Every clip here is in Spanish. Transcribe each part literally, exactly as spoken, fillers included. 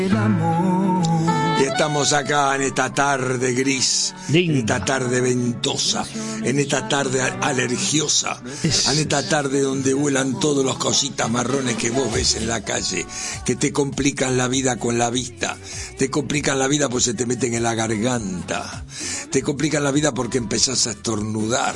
El amor. Y estamos acá en esta tarde gris, Linda. en esta tarde ventosa, en esta tarde alergiosa, Es... en esta tarde donde vuelan todos los cositas marrones que vos ves en la calle, que te complican la vida con la vista, te complican la vida porque se te meten en la garganta, te complican la vida porque empezás a estornudar.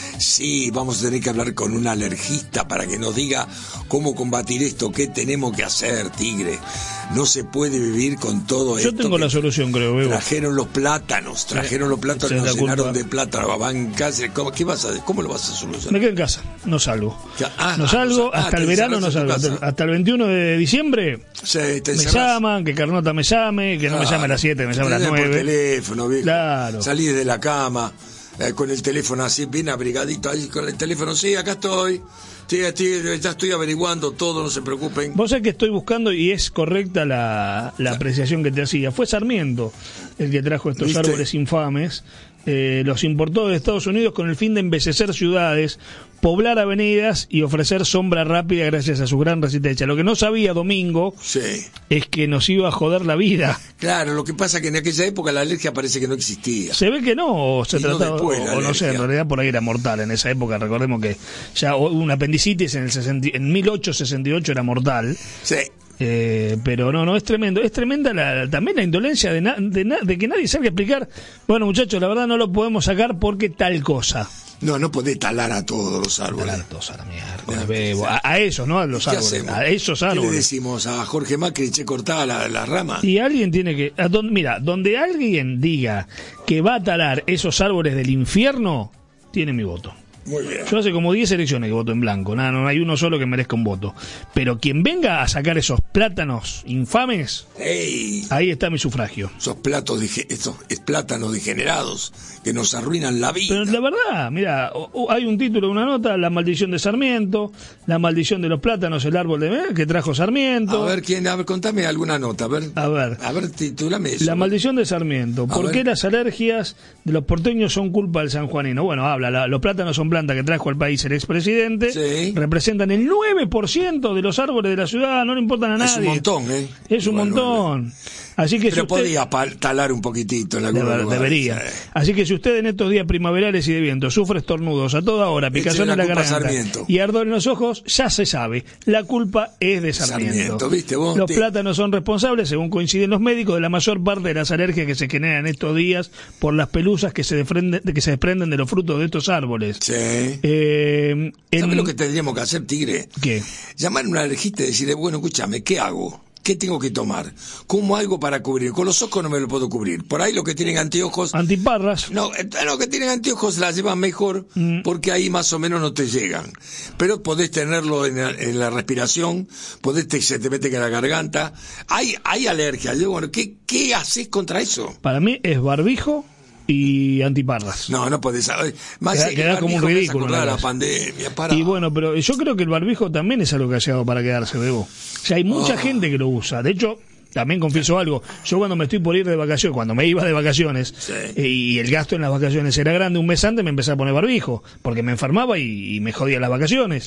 Sí, vamos a tener que hablar con un alergista para que nos diga cómo combatir esto, qué tenemos que hacer, tigre. No se puede vivir con todo esto. Yo tengo la solución, creo, Bebo. Trajeron los plátanos, trajeron los plátanos, Sí, nos la llenaron culpa. de plátano, van en casa. ¿Cómo, qué vas a, ¿Cómo lo vas a solucionar? Me quedo en casa, no salgo. Ya, ah, no ah, salgo, ah, hasta te el verano no encerrás en salgo. tu Hasta, casa. hasta el veintiuno de diciembre Sí, te me encerrás. llaman, que Carnota me llame, que no me llame a las siete, me llame a las Tenés por nueve. teléfono, viejo. Claro. Salís de la cama, eh, con el teléfono así, bien abrigadito, ahí con el teléfono, sí, acá estoy. Sí, sí, ya estoy averiguando todo, no se preocupen. Vos sabés que estoy buscando y es correcta la, la apreciación que te hacía. Fue Sarmiento el que trajo estos ¿Viste? árboles infames. Eh, los importó de Estados Unidos con el fin de embellecer ciudades, poblar avenidas y ofrecer sombra rápida gracias a su gran resistencia. Lo que no sabía Domingo Sí. es que nos iba a joder la vida. Claro, lo que pasa es que en aquella época la alergia parece que no existía. Se ve que no, o se Y no trataba, después, la o, o no sé, en alergia. realidad por ahí era mortal en esa época. Recordemos que ya hubo una apendicitis en el sesenta, en mil ochocientos sesenta y ocho era mortal. Sí. Eh, pero no, no, es tremendo. Es tremenda la, también la indolencia de, na, de, na, de que nadie salga a explicar. Bueno, muchachos, la verdad no lo podemos sacar porque tal cosa. No, no podés talar a todos los árboles. Talar todos a la miércoles, No, Bebo. A, a esos, ¿no? A los ¿Qué árboles. hacemos? A esos ¿Qué le árboles. decimos a Jorge Macri, che, cortá la, la rama? Y alguien tiene que... a donde, mira, donde alguien diga que va a talar esos árboles del infierno, tiene mi voto. Muy bien. Yo hace como diez elecciones que voto en blanco, nada, no hay uno solo que merezca un voto. Pero quien venga a sacar esos plátanos infames, ¡Ey! ahí está mi sufragio. Esos platos, de, esos es plátanos degenerados que nos arruinan la vida. Pero la verdad, mira, o- o hay un título de una nota, La maldición de Sarmiento, La maldición de los plátanos, el árbol de eh, que trajo Sarmiento. A ver, quién, a ver, contame alguna nota, a ver. A ver. A ver, titulame eso. La maldición de Sarmiento. A ¿Por ver. qué las alergias de los porteños son culpa del sanjuanino? Bueno, habla, la- los plátanos son plantas que trajo al país el expresidente, Sí. representan el nueve por ciento de los árboles de la ciudad, no le importan a nadie. Es un montón, ¿eh? Es un Bueno, montón. Así que si Pero usted... podía pal- talar un poquitito en algún Debe- lugar. debería. Sí. Así que si usted en estos días primaverales y de viento sufre estornudos a toda hora, picazón Échele en la la culpa a garganta Sarmiento. y ardor en los ojos, ya se sabe, la culpa es de Sarmiento. Sarmiento, ¿viste vos? Los Te- plátanos son responsables, según coinciden los médicos, de la mayor parte de las alergias que se generan estos días por las pelusas que se desprenden, que se desprenden de los frutos de estos árboles. Sí. Eh, en- ¿Sabes lo que tendríamos que hacer, Tigre? ¿Qué? Llamar a un alergista y decirle, bueno, escúchame, ¿qué hago? ¿Qué tengo que tomar? ¿Cómo algo para cubrir? Con los ojos no me lo puedo cubrir. Por ahí los que tienen anteojos... Antiparras. No, eh, los que tienen anteojos la llevan mejor Mm. porque ahí más o menos no te llegan. Pero podés tenerlo en la, en la respiración, podés te, se te mete en la garganta. Hay hay alergias. Yo, bueno, ¿qué, ¿qué haces contra eso? Para mí es barbijo y antiparras. No, no podés. ay, Más Queda- el queda como un barbijo me hace ridículo, acordar a una la cosa. pandemia. Para. Y bueno, pero yo creo que el barbijo también es algo que ha llegado para quedarse, Bebo. O sea, hay mucha Oh. gente que lo usa. De hecho, también confieso algo. Yo cuando me estoy por ir de vacaciones, cuando me iba de vacaciones, Sí. eh, y el gasto en las vacaciones era grande, un mes antes me empecé a poner barbijo, porque me enfermaba y, y me jodía las vacaciones.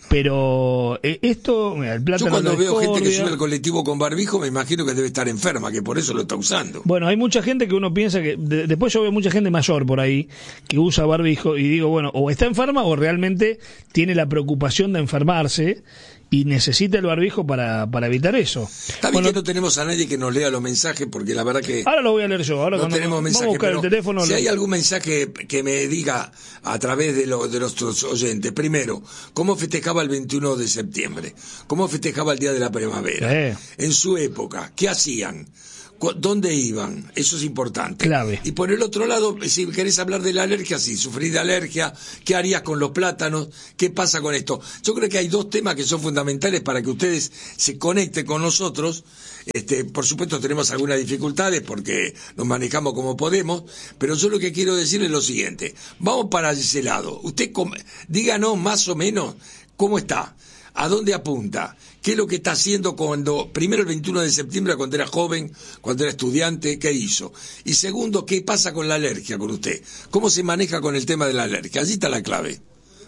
Pero eh, esto, mira, el plátano Yo cuando de veo gente que discordia- sube al colectivo con barbijo, me imagino que debe estar enferma, que por eso lo está usando. Bueno, hay mucha gente que uno piensa que... de- después yo veo mucha gente mayor por ahí que usa barbijo y digo, bueno, o está enferma o realmente tiene la preocupación de enfermarse y necesita el barbijo para, para evitar eso. Está bien Bueno, que no tenemos a nadie que nos lea los mensajes, porque la verdad que ahora lo voy a leer yo. Ahora no cuando tenemos vamos mensaje. a buscar Pero el teléfono... si lo- hay algún mensaje que me diga a través de, lo, de nuestros oyentes, primero, ¿cómo festejaba el veintiuno de septiembre? ¿Cómo festejaba el Día de la Primavera? Eh. En su época, ¿qué hacían? Cu- ¿Dónde iban? Eso es importante. Clave. Y por el otro lado, si querés hablar de la alergia, si sufrís de alergia, ¿qué harías con los plátanos? ¿Qué pasa con esto? Yo creo que hay dos temas que son fundamentales para que ustedes se conecten con nosotros. Este, por supuesto tenemos algunas dificultades porque nos manejamos como podemos, pero yo lo que quiero decir es lo siguiente. Vamos para ese lado. Usted com- díganos más o menos cómo está. ¿A dónde apunta? ¿Qué es lo que está haciendo cuando, primero el veintiuno de septiembre, cuando era joven, cuando era estudiante, qué hizo? Y segundo, ¿qué pasa con la alergia con usted? ¿Cómo se maneja con el tema de la alergia? Allí está la clave.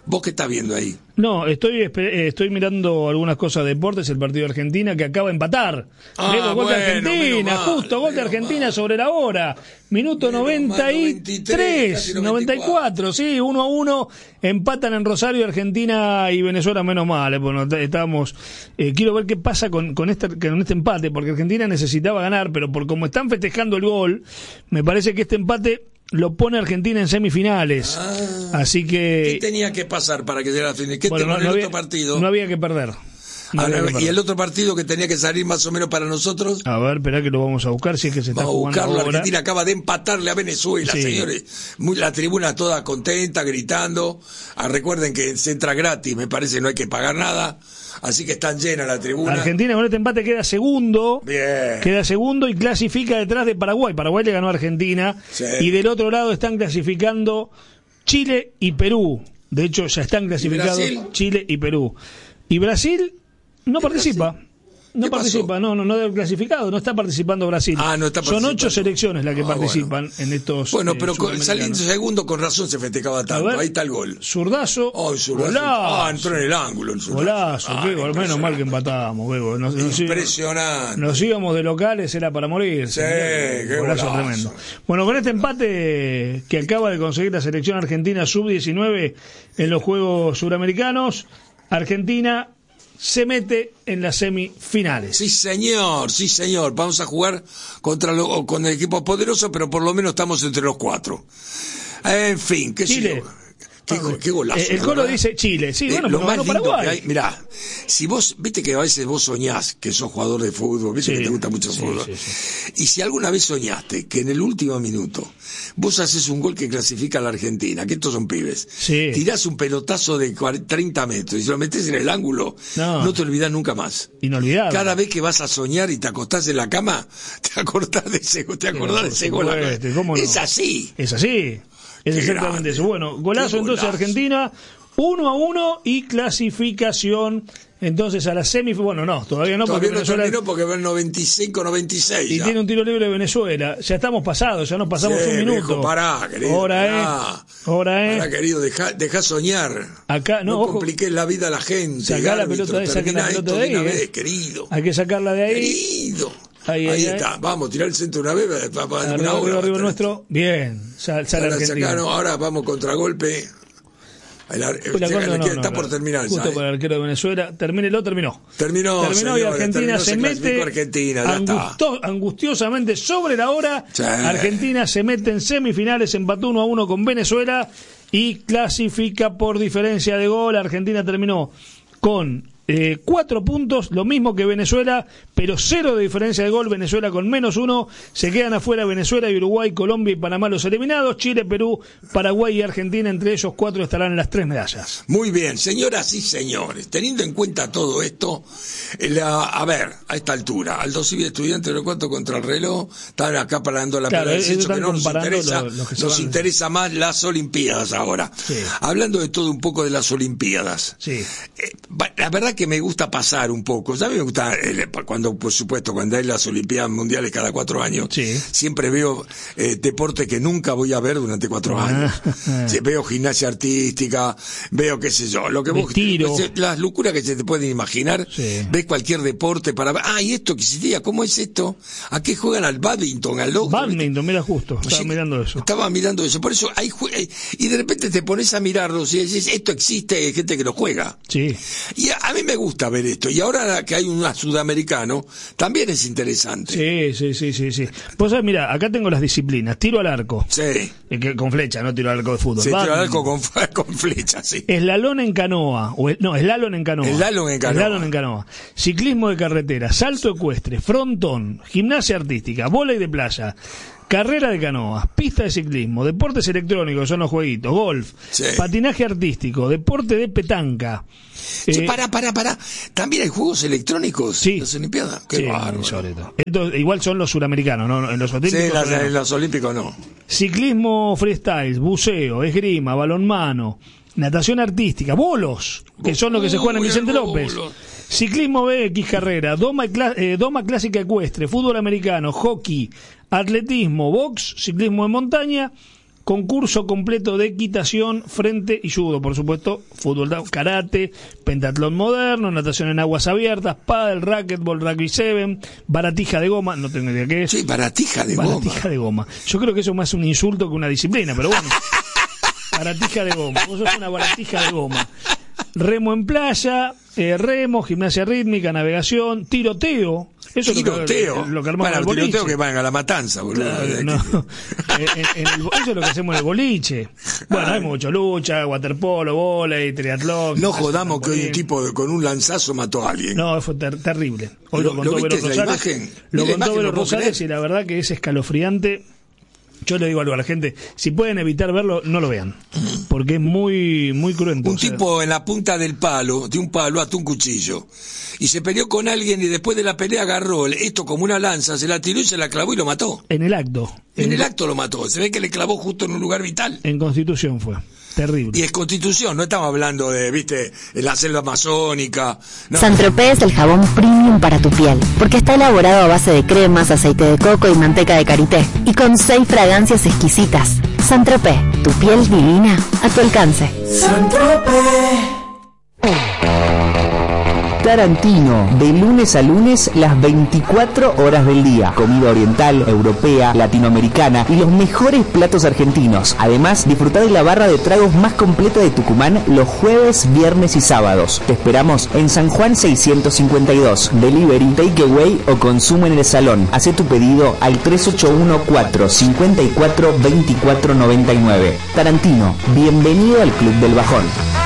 ¿Vos qué estás viendo ahí? No, estoy estoy mirando algunas cosas de deportes, el partido de Argentina que acaba de empatar. Ah, Luego, gol bueno, de Argentina, mal, justo gol de Argentina mal. sobre la hora. Minuto noventa y tres, noventa y cuatro, sí, uno a uno, empatan en Rosario Argentina y Venezuela, menos mal, eh, bueno, estábamos, eh, quiero ver qué pasa con, con, este, con este empate, porque Argentina necesitaba ganar, pero por como están festejando el gol, me parece que este empate lo pone Argentina en semifinales. Ah, así que... ¿Qué tenía que pasar para que llegara a la final? ¿Qué bueno, tenía no, en el no había, otro partido? No había que perder. No Ah, había no, que ¿y perder. el otro partido que tenía que salir más o menos para nosotros? A ver, esperá que lo vamos a buscar, si es que se está Vamos a jugando buscarlo. ahora. Argentina acaba de empatarle a Venezuela, Sí. señores. Muy, la tribuna toda contenta, gritando. Ah, recuerden que se entra gratis, me parece, no hay que pagar nada. Así que están llenas la tribuna. Argentina con este empate queda segundo. Bien. Queda segundo y clasifica detrás de Paraguay. Paraguay le ganó a Argentina. Sí. Y del otro lado están clasificando Chile y Perú. De hecho, ya están clasificados Brasil? Chile y Perú. Y Brasil no ¿Y participa. Brasil? No ¿Qué participa, pasó? no, no, no debe clasificado, no está participando Brasil. Ah, no está Son participando. ocho selecciones las que Ah, participan bueno. en estos. Bueno, eh, pero con, sudamericanos. saliendo segundo, con razón se festejaba A tanto. ver, Ahí está el gol. Zurdazo. Oh, el zurdazo. Golazo. Ah, entró en el ángulo el zurdazo. Golazo, Ah, qué gol. Menos mal que empatábamos, Bebo. Nos, nos, impresionante. nos íbamos de locales, era para morir. Sí, qué golazo. Tremendo. Bueno, con este empate que acaba de conseguir la selección argentina sub diecinueve en los Juegos Suramericanos, Argentina se mete en las semifinales. Sí, señor, sí, señor. Vamos a jugar contra lo, con el equipo poderoso, pero por lo menos estamos entre los cuatro. En fin, qué sé Chile. yo. Qué, qué golazo. Eh, el Colo ¿verdad? dice Chile, sí, Eh, bueno, lo pero más ganó lindo Paraguay. que hay, mirá, si vos, viste que a veces vos soñás que sos jugador de fútbol, viste Sí, que te gusta mucho el sí, fútbol, sí, sí. y si alguna vez soñaste que en el último minuto vos haces un gol que clasifica a la Argentina, que estos son pibes, Sí. tirás un pelotazo de cuarenta, treinta metros y se lo metés en el ángulo, No. no te olvidás nunca más. Inolvidable. Cada vez que vas a soñar y te acostás en la cama, te acordás de ese, te acordás de ese por gol. supuesto, ¿cómo no? Es así. Es así. Es Qué exactamente grande. eso. Bueno, golazo Qué entonces golazo. Argentina, uno a uno y clasificación entonces a la semifinal. Bueno, no, todavía no, Todavía porque no Venezuela. terminó porque va el noventa y cinco, noventa y seis. Y ya. tiene un tiro libre de Venezuela. Ya estamos pasados, ya nos pasamos Sí, un minuto. viejo, pará, querido. Ahora pará. es. Ahora es. Pará, querido, deja, deja soñar. Acá, no, no ojo. compliques la vida a la gente. Sacá la árbitro, pelota de- saquen la terminá pelota esto de ahí, una eh. vez, querido. Hay que sacarla de ahí. Querido. Ahí, Ahí, ahí, está. ahí. Vamos, tirar el centro una vez para, para una Arriba, hora. arriba, va a arriba estar nuestro. Bien. Sal, sale Ahora Argentina. sacaron, ahora vamos contragolpe. El ar- Pues la llega- contra, le no, queda- no, está no. por terminar ya, Justo eh. para el arquero de Venezuela. Termínelo, terminó. Terminó, Terminó y señores, Argentina terminó, se, se mete clasificó Argentina, ya angusto- angustiosamente sobre la hora. Sí. Argentina se mete en semifinales, empató uno a uno con Venezuela y clasifica por diferencia de gol. Argentina terminó con eh, cuatro puntos, lo mismo que Venezuela, pero cero de diferencia de gol. Venezuela con menos uno. Se quedan afuera Venezuela y Uruguay, Colombia y Panamá los eliminados. Chile, Perú, Paraguay y Argentina, entre ellos cuatro estarán en las tres medallas. Muy bien, señoras y señores, teniendo en cuenta todo esto, la, a ver, a esta altura, Aldo Civi, estudiante de cuánto contra el reloj, están acá parando la Claro, pelea del ellos censo, que están no nos comparando interesa, lo- los que se nos van. interesa más las Olimpiadas ahora. Sí. Hablando de todo un poco de las Olimpiadas, Sí. eh, va- la verdad que me gusta pasar un poco, ya me gusta, eh, cuando, por supuesto, cuando hay las Olimpiadas Mundiales cada cuatro años, Sí. siempre veo eh, deportes que nunca voy a ver durante cuatro Ah. años. Sí, veo gimnasia artística, veo qué sé yo, lo que De vos, tiro. las locuras que se te pueden imaginar, Sí. ves cualquier deporte para ver, ah, ¿y esto que existía? ¿Cómo es esto? ¿A qué juegan? ¿Al badminton? ¿Al otro? Badminton, mira justo, estaba Sí, mirando eso. Estaba mirando eso, por eso hay jue- eh, y de repente te pones a mirarlos y dices, esto existe, hay gente que lo juega. Sí. Y a, a mí me gusta ver esto, y ahora que hay un sudamericano, también es interesante. Sí, sí, sí, sí, sí. Vos sabés, mira, acá tengo las disciplinas. Tiro al arco. Sí. Eh, que- Con flecha, no tiro al arco de fútbol. Sí, tiro al Badminton. arco con, con flecha, sí. Eslalón en canoa, o el- no, eslalon en canoa. Eslalon en canoa. Eslalon en canoa. Ciclismo de carretera, salto ecuestre, frontón, gimnasia artística, vóley de playa, carrera de canoas, pista de ciclismo, deportes electrónicos, son los jueguitos, golf, Sí. patinaje artístico, deporte de petanca. Che, Eh, pará, pará, pará. ¿También hay juegos electrónicos? Sí. ¿Las Olimpiadas? Qué sí, bárbaro. insólito. Esto, igual son los suramericanos, ¿no? En los Sí, olímpicos. las, todavía no. en los Olímpicos no. Ciclismo freestyle, buceo, esgrima, balonmano, natación artística, bolos, que son los que se juegan en Uy, Vicente el López. bolo. Ciclismo B X carrera, doma, y cla- eh, doma clásica ecuestre, fútbol americano, hockey, atletismo, box, ciclismo de montaña, con curso completo de equitación, frente y judo, por supuesto, fútbol, karate, pentatlón moderno, natación en aguas abiertas, pádel, racquetball, rugby seven, baratija de goma, no tengo idea qué es. Sí, baratija de baratija goma. Baratija de goma. Yo creo que eso es más un insulto que una disciplina, pero bueno. Baratija de goma. Vos sos una baratija de goma. Remo en playa, eh, remo, gimnasia rítmica, navegación, tiroteo. Eso tiroteo. Es lo que, lo que armamos para en el boliche. Tiroteo que van a la matanza, boludo. Claro, no. en, en el, eso es lo que hacemos en el boliche. Bueno, hay mucho, lucha, waterpolo, vóley, triatlón. No jodamos que hoy un tipo de, con un lanzazo mató a alguien. No, fue ter terrible. Hoy lo, lo contó Vero Rosales. Lo contó Vero Rosales y la verdad que es escalofriante. Yo le digo algo a la gente, si pueden evitar verlo, no lo vean, porque es muy muy cruento. Un o sea. tipo en la punta del palo, de un palo hasta un cuchillo, y se peleó con alguien y después de la pelea agarró esto como una lanza, se la tiró y se la clavó y lo mató. En el acto. En, en el el... acto lo mató, se ve que le clavó justo en un lugar vital. En Constitución fue. Terrible. Y es Constitución, no estamos hablando de, viste, en la selva amazónica. No. Saint-Tropez es el jabón premium para tu piel, porque está elaborado a base de cremas, aceite de coco y manteca de karité, y con seis fragancias exquisitas. Saint-Tropez, tu piel divina a tu alcance. Saint-Tropez. Tarantino, de lunes a lunes, las veinticuatro horas del día. Comida oriental, europea, latinoamericana y los mejores platos argentinos. Además, disfrutá de la barra de tragos más completa de Tucumán los jueves, viernes y sábados. Te esperamos en San Juan seiscientos cincuenta y dos. Delivery, takeaway o consumo en el salón. Hacé tu pedido al tres ocho uno cuatro cinco cuatro dos cuatro nueve nueve. Tarantino, bienvenido al Club del Bajón.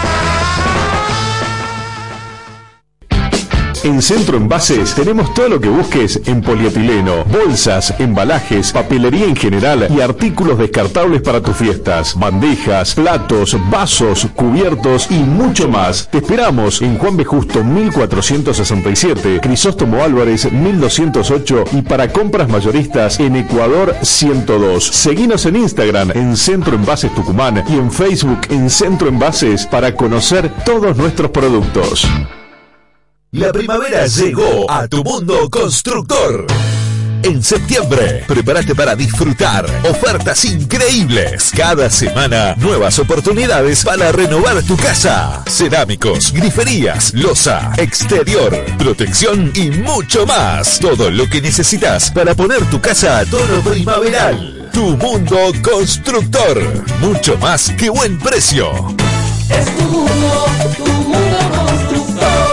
En Centro Envases tenemos todo lo que busques en polietileno, bolsas, embalajes, papelería en general y artículos descartables para tus fiestas, bandejas, platos, vasos, cubiertos y mucho más. Te esperamos en Juan B. Justo mil cuatrocientos sesenta y siete, Crisóstomo Álvarez mil doscientos ocho y para compras mayoristas en Ecuador ciento dos. Seguinos en Instagram en Centro Envases Tucumán y en Facebook en Centro Envases para conocer todos nuestros productos. La primavera llegó a tu mundo constructor. En septiembre, prepárate para disfrutar ofertas increíbles. Cada semana, nuevas oportunidades para renovar tu casa. Cerámicos, griferías, loza, exterior, protección y mucho más. Todo lo que necesitas para poner tu casa a tono primaveral. Tu mundo constructor. Mucho más que buen precio. Es tu mundo, tu mundo constructor.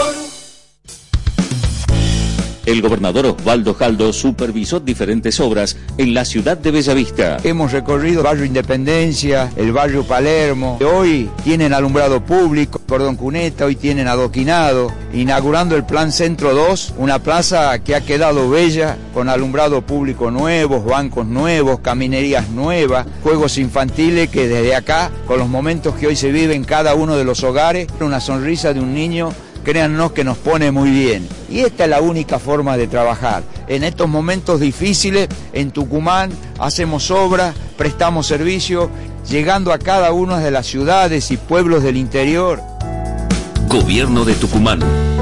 El gobernador Osvaldo Jaldo supervisó diferentes obras en la ciudad de Bellavista. Hemos recorrido el barrio Independencia, el barrio Palermo. Hoy tienen alumbrado público, Cordón Cuneta, hoy tienen adoquinado, inaugurando el Plan Centro dos, una plaza que ha quedado bella, con alumbrado público nuevos, bancos nuevos, caminerías nuevas, juegos infantiles que desde acá, con los momentos que hoy se viven en cada uno de los hogares, una sonrisa de un niño, créannos que nos pone muy bien. Y esta es la única forma de trabajar. En estos momentos difíciles, en Tucumán, hacemos obras, prestamos servicio, llegando a cada una de las ciudades y pueblos del interior. Gobierno de Tucumán.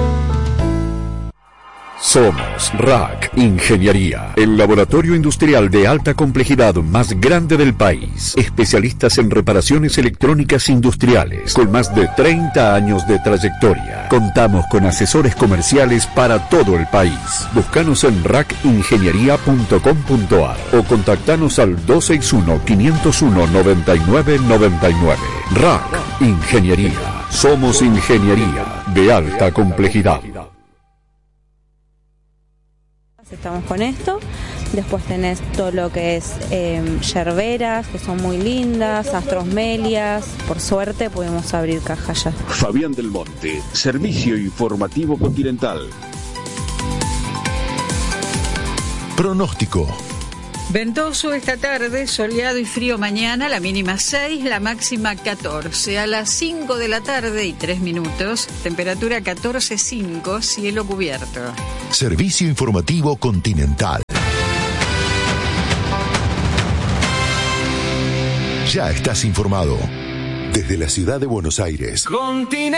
Somos R A C Ingeniería, el laboratorio industrial de alta complejidad más grande del país. Especialistas en reparaciones electrónicas industriales, con más de treinta años de trayectoria. Contamos con asesores comerciales para todo el país. Búscanos en rac ingeniería punto com punto a r o contactanos al dos seis uno, cinco cero uno, nueve nueve nueve nueve. R A C Ingeniería. Somos ingeniería de alta complejidad. Estamos con esto, después tenés todo lo que es eh, yerberas, que son muy lindas, astrosmelias, por suerte pudimos abrir caja ya. Fabián del Monte, Servicio Informativo Continental. Pronóstico. Ventoso esta tarde, soleado y frío mañana, la mínima seis, la máxima catorce. A las cinco de la tarde y tres minutos, temperatura catorce punto cinco, cielo cubierto. Servicio Informativo Continental. Ya estás informado. Desde la ciudad de Buenos Aires. Continental.